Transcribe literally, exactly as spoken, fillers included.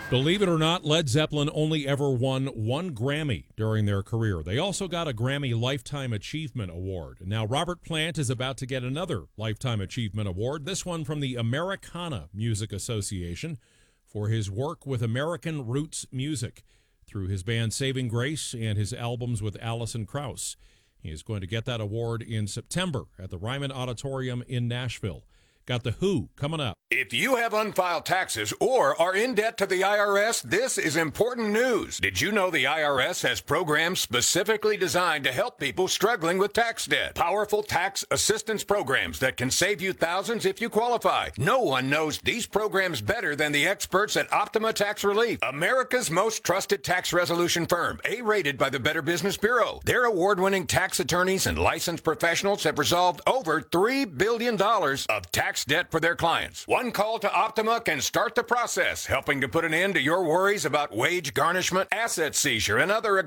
Believe it or not, Led Zeppelin only ever won one Grammy during their career. They also got a Grammy Lifetime Achievement Award. Now, Robert Plant is about to get another Lifetime Achievement Award, this one from the Americana Music Association, for his work with American roots music through his band Saving Grace and his albums with Alison Krauss. He is going to get that award in September at the Ryman Auditorium in Nashville. Got The Who coming up. If you have unfiled taxes or are in debt to the I R S, this is important news. Did you know the I R S has programs specifically designed to help people struggling with tax debt? Powerful tax assistance programs that can save you thousands if you qualify. No one knows these programs better than the experts at Optima Tax Relief, America's most trusted tax resolution firm, A-rated by the Better Business Bureau. Their award-winning tax attorneys and licensed professionals have resolved over three billion dollars of tax debt for their clients. One call to Optima can start the process, helping to put an end to your worries about wage garnishment, asset seizure, and other